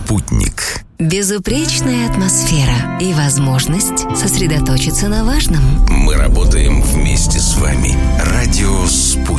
«Спутник». Безупречная атмосфера и возможность сосредоточиться на важном. Мы работаем вместе с вами. Радио «Спутник».